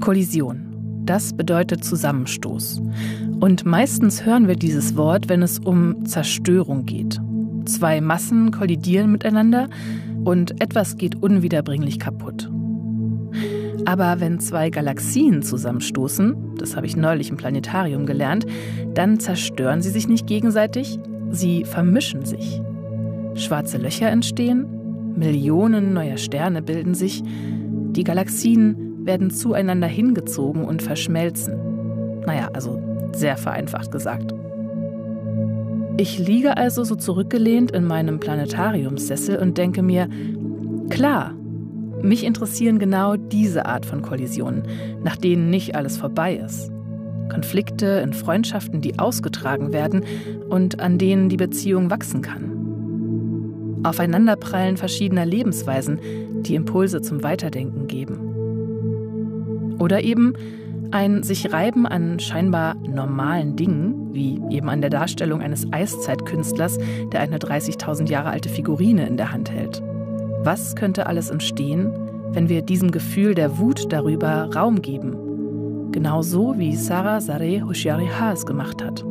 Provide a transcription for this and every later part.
Kollision. Das bedeutet Zusammenstoß. Und meistens hören wir dieses Wort, wenn es um Zerstörung geht. 2 Massen kollidieren miteinander und etwas geht unwiederbringlich kaputt. Aber wenn 2 Galaxien zusammenstoßen, das habe ich neulich im Planetarium gelernt, dann zerstören sie sich nicht gegenseitig, sie vermischen sich. Schwarze Löcher entstehen, Millionen neuer Sterne bilden sich, die Galaxien werden zueinander hingezogen und verschmelzen. Naja, also sehr vereinfacht gesagt. Ich liege also so zurückgelehnt in meinem Planetariumssessel und denke mir, klar, mich interessieren genau diese Art von Kollisionen, nach denen nicht alles vorbei ist. Konflikte in Freundschaften, die ausgetragen werden und an denen die Beziehung wachsen kann. Aufeinanderprallen verschiedener Lebensweisen, die Impulse zum Weiterdenken geben. Oder eben ein sich Reiben an scheinbar normalen Dingen, wie eben an der Darstellung eines Eiszeitkünstlers, der eine 30.000 Jahre alte Figurine in der Hand hält. Was könnte alles entstehen, wenn wir diesem Gefühl der Wut darüber Raum geben? Genauso wie Sara Zareh Hoshiariha es gemacht hat.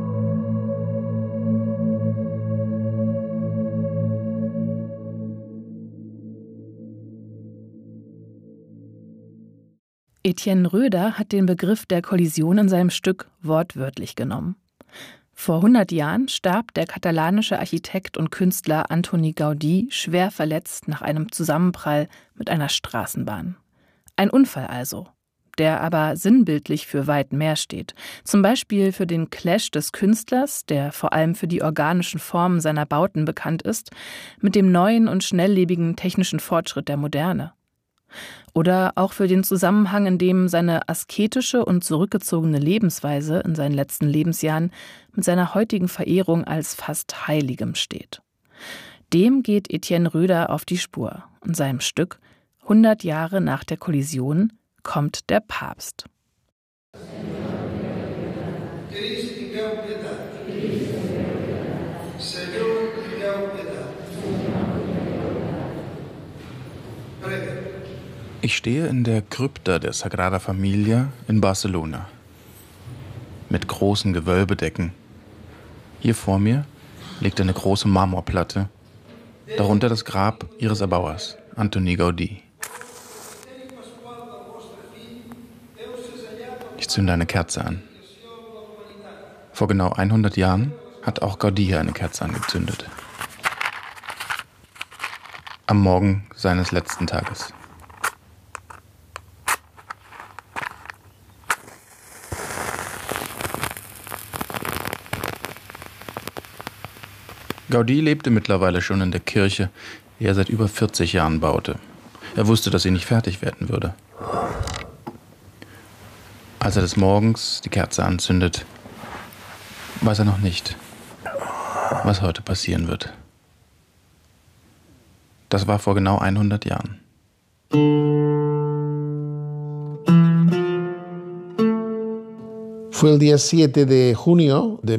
Etienne Roeder hat den Begriff der Kollision in seinem Stück wortwörtlich genommen. Vor 100 Jahren starb der katalanische Architekt und Künstler Antoni Gaudí schwer verletzt nach einem Zusammenprall mit einer Straßenbahn. Ein Unfall also, der aber sinnbildlich für weit mehr steht. Zum Beispiel für den Clash des Künstlers, der vor allem für die organischen Formen seiner Bauten bekannt ist, mit dem neuen und schnelllebigen technischen Fortschritt der Moderne. Oder auch für den Zusammenhang, in dem seine asketische und zurückgezogene Lebensweise in seinen letzten Lebensjahren mit seiner heutigen Verehrung als fast Heiligem steht. Dem geht Etienne Roeder auf die Spur. In seinem Stück 100 Jahre nach der Kollision kommt der Papst. Ich stehe in der Krypta der Sagrada Familia in Barcelona. Mit großen Gewölbedecken. Hier vor mir liegt eine große Marmorplatte. Darunter das Grab ihres Erbauers, Antoni Gaudí. Ich zünde eine Kerze an. Vor genau 100 Jahren hat auch Gaudí hier eine Kerze angezündet. Am Morgen seines letzten Tages. Gaudí lebte mittlerweile schon in der Kirche, die er seit über 40 Jahren baute. Er wusste, dass sie nicht fertig werden würde. Als er des Morgens die Kerze anzündet, weiß er noch nicht, was heute passieren wird. Das war vor genau 100 Jahren. Fue el día 7 de junio de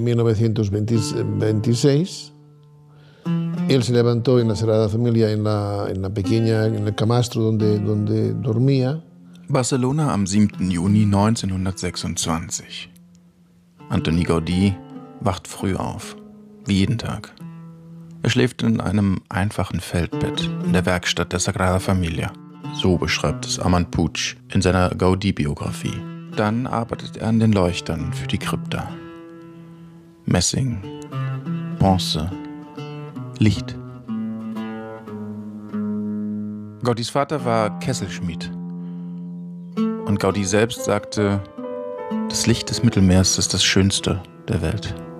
1926. Él se levantó en la Sagrada Familia, en el camastro donde dormía. Barcelona am 7. Juni 1926. Antoni Gaudí wacht früh auf, wie jeden Tag. Er schläft in einem einfachen Feldbett in der Werkstatt der Sagrada Familia. So beschreibt es Armand Puig in seiner Gaudí-Biografie. Dann arbeitet er an den Leuchtern für die Krypta. Messing, Bronze, Licht. Gaudís Vater war Kesselschmied. Und Gaudí selbst sagte, das Licht des Mittelmeers ist das Schönste der Welt.